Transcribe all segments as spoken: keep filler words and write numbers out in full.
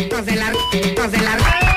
de la, de la.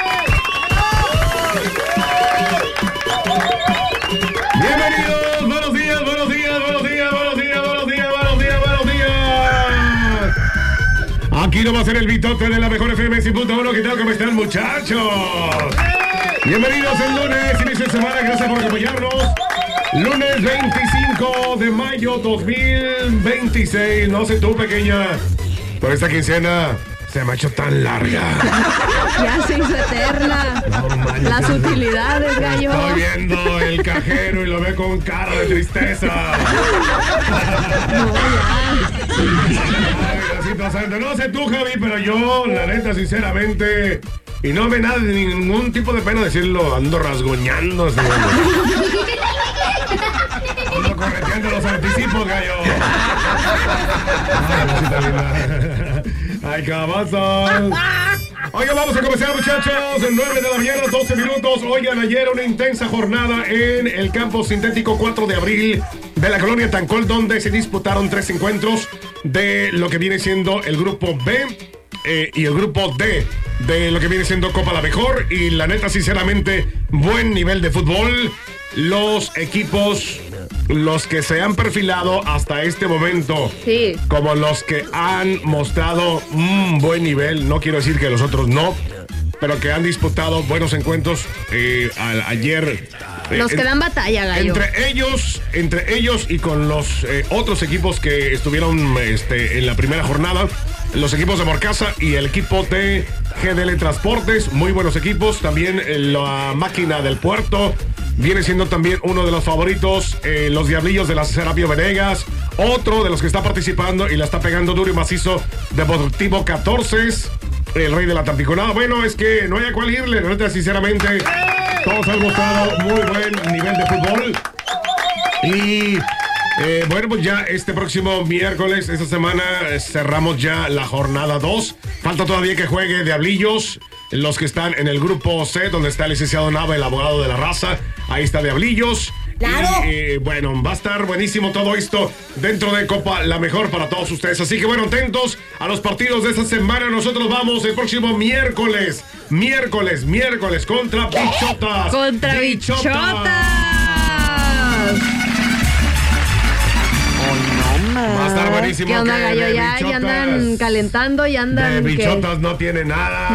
Bienvenidos, buenos días, buenos días, buenos días, buenos días, buenos días, buenos días, buenos días. Aquí no va a ser el bitote de la mejor F M cien punto uno. ¿Qué tal? ¿Cómo están, muchachos? Bienvenidos el lunes, inicio de semana, gracias por acompañarnos. Lunes veinticinco de mayo dos mil veintiséis. No sé tú, pequeña, pero esta quincena se me ha hecho tan larga. Ya se hizo eterna. No, man, Las utilidades, gallo. Estoy viendo el cajero y lo veo con cara de tristeza. No, ya. Ay, Diosito santo. No sé tú, Javi, pero yo, la neta, sinceramente, y no me da de ningún tipo de pena decirlo, ando rasguñando. ¿Sí? Ando correteando los anticipos, gallo. Ay, cosita linda. Ay, cabazos. Oigan, vamos a comenzar, muchachos. nueve de la mañana, doce minutos. Oigan, ayer una intensa jornada en el campo sintético cuatro de abril de la colonia Tancol, donde se disputaron tres encuentros de lo que viene siendo el grupo B eh, y el grupo D de lo que viene siendo Copa La Mejor. Y la neta, sinceramente, buen nivel de fútbol. Los equipos, los que se han perfilado hasta este momento, Sí. como los que han mostrado un buen nivel, no quiero decir que los otros no, pero que han disputado buenos encuentros eh, a, ayer. eh, Los que en- dan batalla, gallo. Entre ellos, entre ellos y con los eh, otros equipos que estuvieron este, en la primera jornada, los equipos de Morcasa y el equipo de G D L Transportes, muy buenos equipos. También eh, la máquina del puerto viene siendo también uno de los favoritos. Eh, los Diablillos de la Serapio Venegas, otro de los que está participando y la está pegando duro y macizo, Deportivo catorce, el rey de la Tampiconada. Bueno, es que no hay a cuál irle, la neta, sinceramente, todos han mostrado muy buen nivel de fútbol. Y eh, bueno, pues ya este próximo miércoles, esta semana, eh, cerramos ya la jornada dos. Falta todavía que juegue Diablillos, los que están en el grupo C, donde está el licenciado Nava, el abogado de la raza. Ahí está Diablillos. ¡Claro! Y eh, bueno, va a estar buenísimo todo esto dentro de Copa La Mejor para todos ustedes. Así que bueno, atentos a los partidos de esta semana. Nosotros vamos el próximo miércoles. Miércoles, miércoles contra Bichotas. Contra Bichotas. Va a estar buenísimo. ¿Qué onda, que gallo? de Ya, ya Bichotas- andan calentando, ya andan. De ¿qué? Bichotas no tiene nada.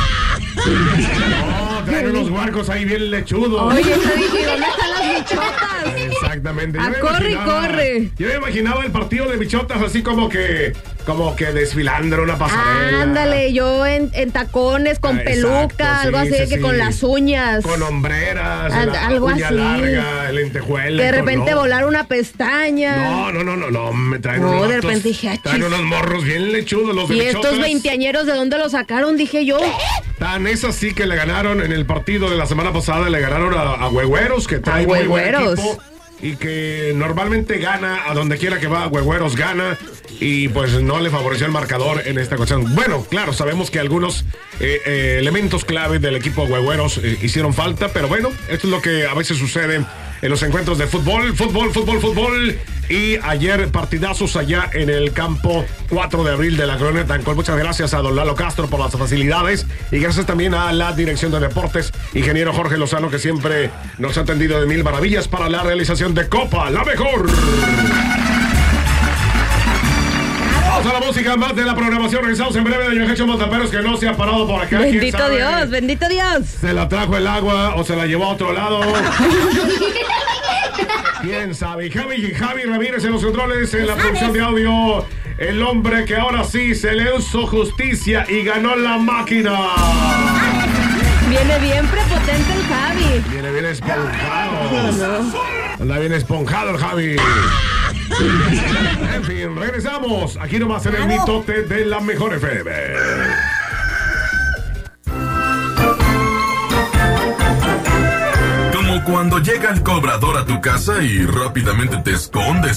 No, traen unos huarcos ahí bien lechudos. Oye, te dije, ¿dónde están las bichotas? Exactamente. A Yo me corre y imaginaba- corre. Yo me imaginaba el partido de Bichotas así como que, como que desfilando en una pasarela. Ándale, yo en, en tacones, con Ah, peluca, exacto, algo sí, así, sí, que sí. con las uñas. Con hombreras, And- la algo uña así. larga, lentejuela. Que de con- repente no. volar una pestaña. No, no, no, no, no, me traen No, unos de vatos- repente dije, ah, traen chis. unos morros bien lechudos los de Y Bichotas. estos veinteañeros, ¿de dónde los sacaron? Dije yo. Tan es así que le ganaron en el partido de la semana pasada, le ganaron a, a Huehueros, que trae A muy buen Huehueros. equipo y que normalmente gana a donde quiera que va. Huehueros gana y pues no le favoreció el marcador en esta ocasión. Bueno, claro, sabemos que algunos eh, eh, elementos clave del equipo Huehueros eh, hicieron falta, pero bueno, esto es lo que a veces sucede en los encuentros de fútbol, fútbol, fútbol, fútbol. Y ayer partidazos allá en el campo cuatro de abril de la colonia Tancol. Muchas gracias a don Lalo Castro por las facilidades y gracias también a la Dirección de Deportes, ingeniero Jorge Lozano, que siempre nos ha atendido de mil maravillas para la realización de Copa La Mejor. Vamos a la música más de la programación. Regresamos en breve de Doña Hecho Montaperos, que no se ha parado por acá. ¿Quién Bendito sabe? Dios, bendito Dios. ¿Se la trajo el agua o se la llevó a otro lado? ¿Quién sabe? Javi, Javi Ramírez en los controles, en la producción de audio. El hombre que ahora sí se le hizo justicia y ganó la máquina. Viene bien prepotente el Javi. Viene bien esponjado. Anda bien esponjado el Javi. En fin, regresamos. Aquí nomás en el mitote de la mejor F M. Como cuando llega el cobrador a tu casa y rápidamente te escondes